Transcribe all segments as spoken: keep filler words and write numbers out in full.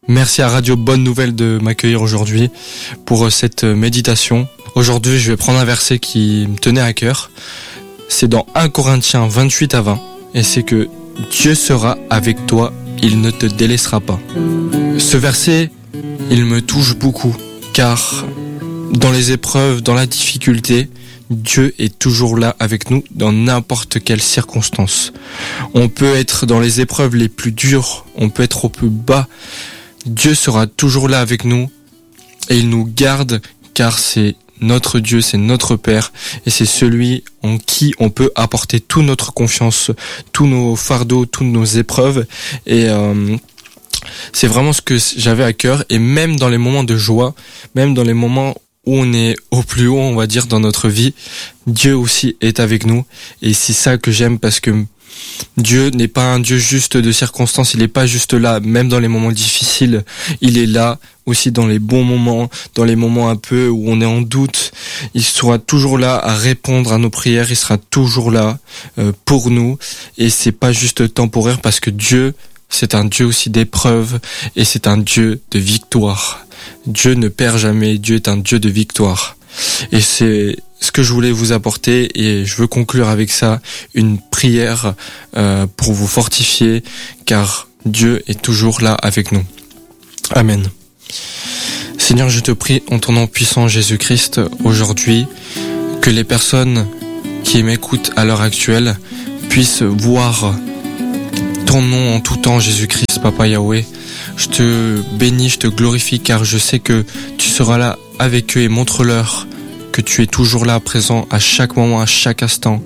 Merci à Radio Bonne Nouvelle de m'accueillir aujourd'hui pour cette méditation. Aujourd'hui, je vais prendre un verset qui me tenait à cœur. C'est dans premier Corinthiens vingt-huit à vingt. Et c'est que Dieu sera avec toi, il ne te délaissera pas. Ce verset, il me touche beaucoup, car dans les épreuves, dans la difficulté, Dieu est toujours là avec nous dans n'importe quelle circonstance. On peut être dans les épreuves les plus dures, on peut être au plus bas. Dieu sera toujours là avec nous et il nous garde car c'est notre Dieu, c'est notre Père et c'est celui en qui on peut apporter toute notre confiance, tous nos fardeaux, toutes nos épreuves et euh, c'est vraiment ce que j'avais à cœur et même dans les moments de joie, même dans les moments où on est au plus haut, on va dire, dans notre vie, Dieu aussi est avec nous et c'est ça que j'aime parce que Dieu n'est pas un Dieu juste de circonstances, il n'est pas juste là, même dans les moments difficiles, il est là aussi dans les bons moments, dans les moments un peu où on est en doute, il sera toujours là à répondre à nos prières, il sera toujours là euh, pour nous et c'est pas juste temporaire parce que Dieu, c'est un Dieu aussi d'épreuve et c'est un Dieu de victoire. Dieu ne perd jamais, Dieu est un Dieu de victoire. Et c'est ce que je voulais vous apporter et je veux conclure avec ça une prière euh, pour vous fortifier car Dieu est toujours là avec nous. Amen. Seigneur, je te prie en ton nom puissant Jésus-Christ aujourd'hui que les personnes qui m'écoutent à l'heure actuelle puissent voir ton nom en tout temps Jésus-Christ, Papa Yahweh. Je te bénis, je te glorifie car je sais que tu seras là avec eux et montre-leur que tu es toujours là, présent à chaque moment, à chaque instant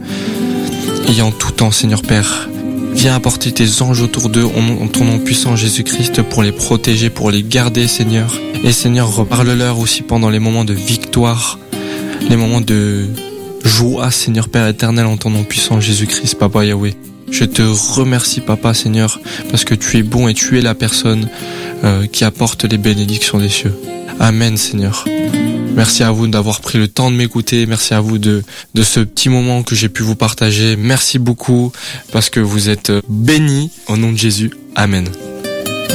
et en tout temps, Seigneur Père. Viens apporter tes anges autour d'eux en ton nom puissant Jésus-Christ pour les protéger, pour les garder, Seigneur. Et Seigneur, reparle-leur aussi pendant les moments de victoire, les moments de joie, Seigneur Père éternel, en ton nom puissant Jésus-Christ, Papa Yahweh. Je te remercie, Papa, Seigneur, parce que tu es bon et tu es la personne euh, qui apporte les bénédictions des cieux. Amen, Seigneur. Merci à vous d'avoir pris le temps de m'écouter. Merci à vous de, de ce petit moment que j'ai pu vous partager. Merci beaucoup parce que vous êtes bénis au nom de Jésus. Amen.